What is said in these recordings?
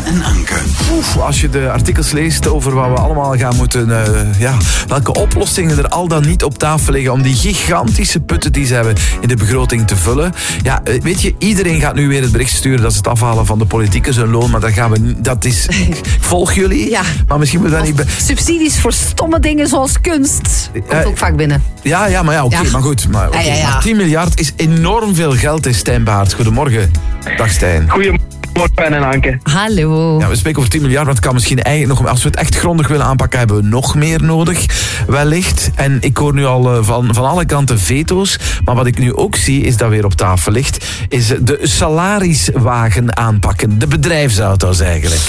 en Anke. Als je de artikels leest over wat we allemaal gaan moeten... welke oplossingen er al dan niet op tafel liggen om die gigantische putten die ze hebben in de begroting te vullen. Ja, weet je, iedereen gaat nu weer het bericht sturen dat ze het afhalen van de politiekers hun loon, maar dat is... Ik volg jullie, ja. Maar misschien moet dat niet... Subsidies voor stomme dingen zoals kunst. Komt ook vaak binnen. Ja, maar oké, maar goed. Maar 10 miljard is enorm veel geld in Stijn Baert. Goedemorgen. Dag Stijn. Goedemorgen en Anke. Hallo. Ja, we spreken over 10 miljard, maar het kan misschien eigenlijk nog... Als we het echt grondig willen aanpakken, hebben we nog meer nodig, wellicht. En ik hoor nu al van alle kanten veto's. Maar wat ik nu ook zie, is dat weer op tafel ligt, is de salariswagen aanpakken. De bedrijfsauto's eigenlijk.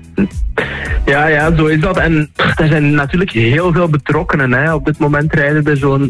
Ja, zo is dat. En er zijn natuurlijk heel veel betrokkenen. Hè. Op dit moment rijden er zo'n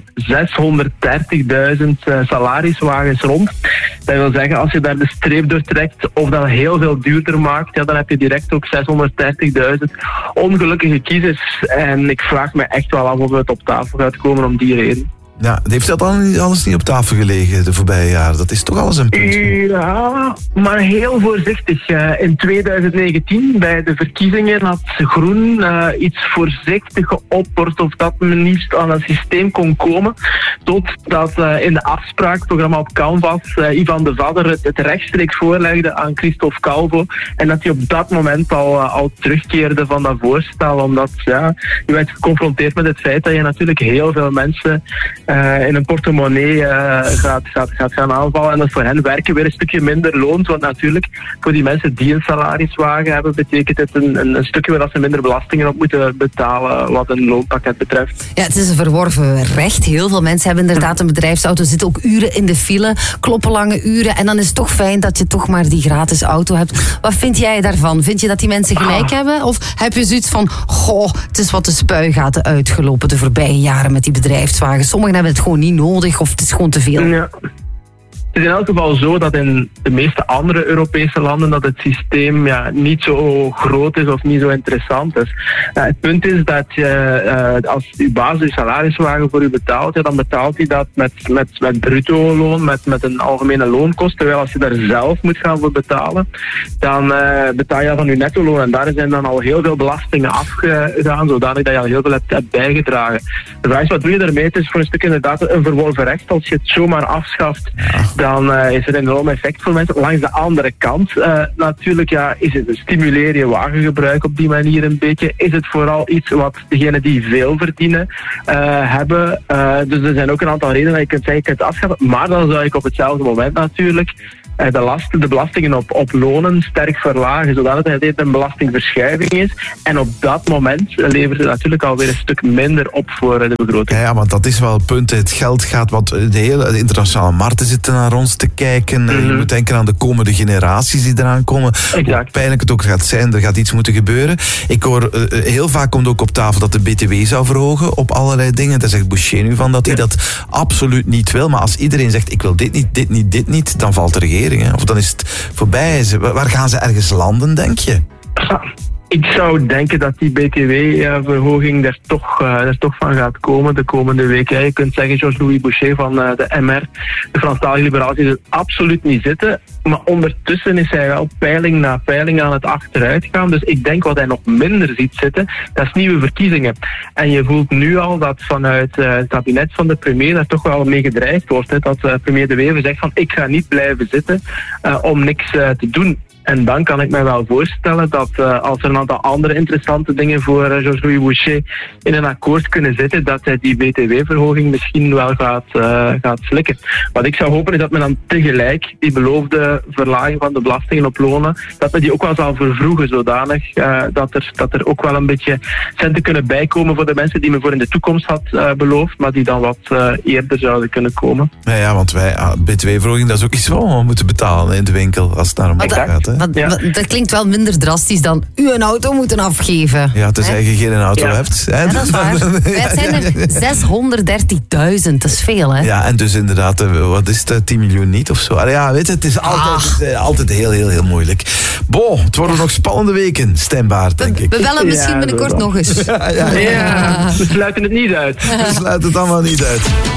630.000 salariswagens rond. Dat wil zeggen, als je daar de streep door trekt of dat heel veel duurder maakt, ja, dan heb je direct ook 630.000 ongelukkige kiezers. En ik vraag me echt wel af of het op tafel gaat komen om die reden. Ja, heeft dat dan alles niet op tafel gelegen de voorbije jaren? Dat is toch alles een punt? Ja, maar heel voorzichtig. In 2019, bij de verkiezingen, had Groen iets voorzichtig geopperd of dat men niet aan een systeem kon komen. Totdat in de afspraakprogramma op Canvas Ivan de Vadder het rechtstreeks voorlegde aan Christophe Calvo. En dat hij op dat moment al terugkeerde van dat voorstel. Omdat je werd geconfronteerd met het feit dat je natuurlijk heel veel mensen... in een portemonnee gaat gaan aanvallen. En dat voor hen werken weer een stukje minder loont. Want natuurlijk, voor die mensen die een salariswagen hebben, betekent het een stukje waar ze minder belastingen op moeten betalen wat een loonpakket betreft. Ja, het is een verworven recht. Heel veel mensen hebben inderdaad een bedrijfsauto, zitten ook uren in de file, kloppen lange uren. En dan is het toch fijn dat je toch maar die gratis auto hebt. Wat vind jij daarvan? Vind je dat die mensen gelijk hebben? Of heb je zoiets van, het is wat de spuigaten uitgelopen de voorbije jaren met die bedrijfswagen. Sommigen hebben het gewoon niet nodig of het is gewoon te veel. Ja. Het is in elk geval zo dat in de meeste andere Europese landen dat het systeem niet zo groot is of niet zo interessant is. Het punt is dat als uw baas uw salariswagen voor u betaalt, dan betaalt hij dat met bruto loon, met een algemene loonkost. Terwijl als je daar zelf moet gaan voor betalen, dan betaal je van uw netto loon. En daar zijn dan al heel veel belastingen afgegaan, zodanig dat je al heel veel hebt bijgedragen. De vraag is, wat doe je daarmee? Het is voor een stuk inderdaad een verworven recht. Als je het zomaar afschaft, dan is er een enorm effect voor mensen. Langs de andere kant, natuurlijk, is het stimuleer je wagengebruik op die manier een beetje. Is het vooral iets wat degenen die veel verdienen hebben. Dus er zijn ook een aantal redenen dat je kunt zeggen, je kunt het afschaffen. Maar dan zou ik op hetzelfde moment natuurlijk de belastingen op lonen sterk verlagen, zodat het een belastingverschuiving is. En op dat moment levert het natuurlijk alweer een stuk minder op voor de begroting. Ja, want dat is wel het punt. Het geld gaat, want de internationale markten zitten naar ons te kijken. Je moet denken aan de komende generaties die eraan komen. Exact. Hoe pijnlijk het ook gaat zijn, er gaat iets moeten gebeuren. Ik hoor, heel vaak komt ook op tafel dat de BTW zou verhogen op allerlei dingen. Daar zegt Boucher nu van dat hij dat absoluut niet wil. Maar als iedereen zegt, ik wil dit niet, dan valt de regering. Of dan is het voorbij. Waar gaan ze ergens landen, denk je? Ik zou denken dat die BTW-verhoging er toch van gaat komen de komende week. Je kunt zeggen, Georges-Louis Boucher van de MR, de Franstalige Liberaal, die er absoluut niet zitten. Maar ondertussen is hij wel peiling na peiling aan het achteruit gaan. Dus ik denk wat hij nog minder ziet zitten, dat is nieuwe verkiezingen. En je voelt nu al dat vanuit het kabinet van de premier daar toch wel mee gedreigd wordt. Hè, dat premier De Wever zegt van, ik ga niet blijven zitten om niks te doen. En dan kan ik mij wel voorstellen dat als er een aantal andere interessante dingen voor Georges-Louis Boucher in een akkoord kunnen zitten, dat hij die BTW-verhoging misschien wel gaat slikken. Wat ik zou hopen is dat men dan tegelijk die beloofde verlaging van de belastingen op lonen, dat men die ook wel zal vervroegen, zodanig dat er ook wel een beetje centen kunnen bijkomen voor de mensen die men voor in de toekomst had beloofd, maar die dan wat eerder zouden kunnen komen. Ja, want BTW-verhoging, dat is ook iets wat we moeten betalen in de winkel als het naar een gaat. Hè? Dat klinkt wel minder drastisch dan u een auto moeten afgeven. Ja, tenzij je geen auto hebt. Hè? Ja, dat is waar. Het zijn er 630.000, dat is veel, hè? Ja, en dus inderdaad, wat is het, 10 miljoen niet of zo? Ja, weet je, het is altijd heel, heel, heel moeilijk. Het worden nog spannende weken, Stijn Baert, denk ik. We bellen misschien binnenkort nog eens. Ja, we sluiten het niet uit. We sluiten het allemaal niet uit.